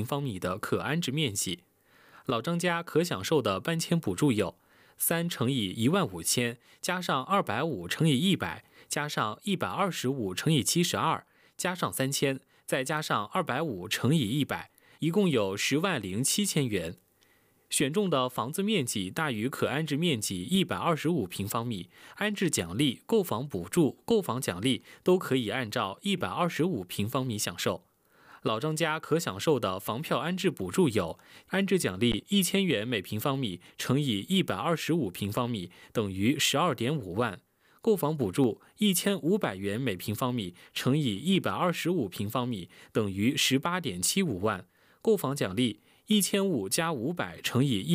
方米的可安置面积。老张家可享受的搬迁补助有3乘以15000加上250乘以100加上125乘以72加上3000再加上250乘以100，一共有10.7万元。选中的房子面积大于可安置面积125平方米，安置奖励、购房补助、购房奖励都可以按照125平方米享受。老张家可享受的房票安置补助有：安置奖励1000元每平方米乘以125平方米等于12.5万，购房补助1500元每平方米乘以125平方米等于18.75万，购房奖励1500加500乘以